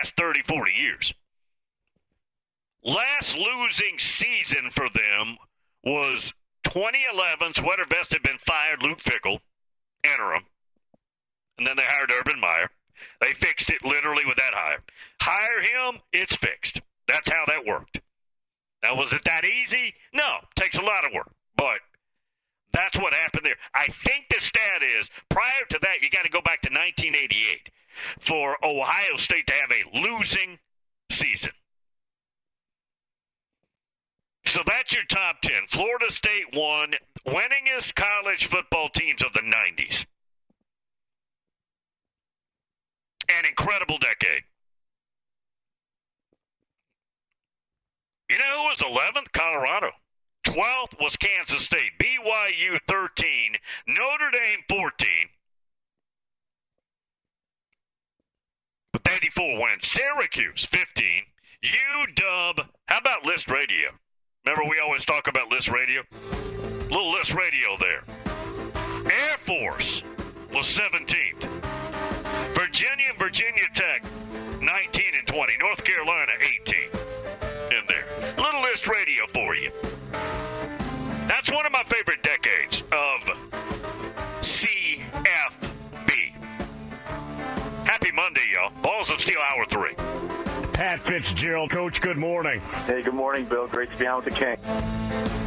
last 30, 40 years. Last losing season for them was 2011. Sweater Vest had been fired. Luke Fickell, interim. And then they hired Urban Meyer. They fixed it literally with that hire. Hire him, it's fixed. That's how that worked. Now, was it that easy? No, takes a lot of work. But that's what happened there. I think the stat is, prior to that, you got to go back to 1988 for Ohio State to have a losing season. So that's your top 10. Florida State won, winningest college football teams of the 90s. An incredible decade. You know who was 11th? Colorado. 12th was Kansas State. BYU 13. Notre Dame 14. With 84 wins. Syracuse 15. UW. How about List Radio? Remember we always talk about List Radio? Little List Radio there. Air Force was 17th. Virginia and Virginia Tech 19 and 20. North Carolina 18 in there. Little List Radio for you. That's one of my favorite decades of CFB. Happy Monday, y'all. Balls of Steel, Hour 3. Pat Fitzgerald, Coach, good morning. Hey, good morning, Bill. Great to be on with the King.